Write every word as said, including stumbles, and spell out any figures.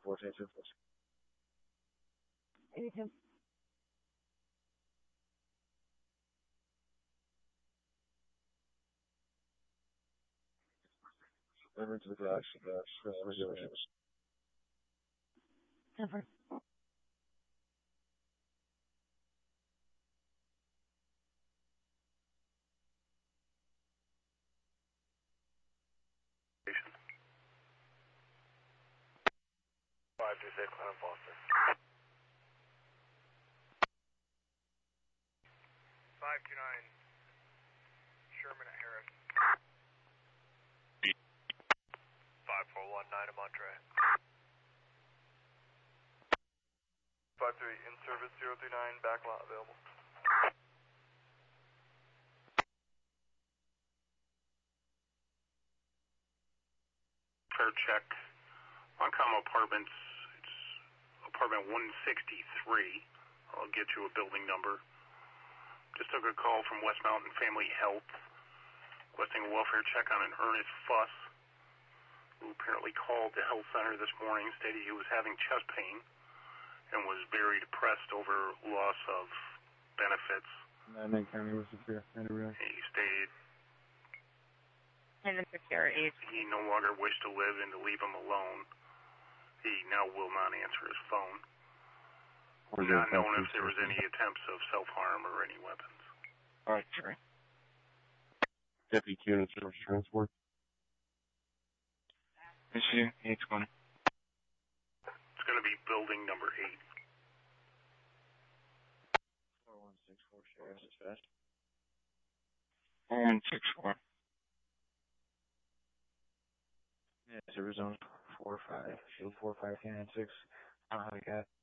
four, ten, two, four. Anytime. Over to the garage, garage, garage, garage. Never. Five two six, Clan Foster. Five two nine, Sherman at Harris. Five four one nine at Monterey. Five three in service zero three nine, back lot available. Fair check. Oncom Apartments, it's apartment one sixty-three. I'll get you a building number. Just took a call from West Mountain Family Health, requesting a welfare check on an Ernest Fuss, who apparently called the health center this morning, stated he was having chest pain and was very depressed over loss of benefits. Nine County was the He stated And the security. he no longer wished to live and to leave him alone. He now will not answer his phone. Not known if there was any attempts of self-harm or any weapons. Alright, sure. Deputy Q, service transport. Issue eight twenty. It's going to be building number eight. four one six four, Sheriff's dispatch. four one six four. Yeah, service zone four five, shield four five, cannon six. I don't know how you got.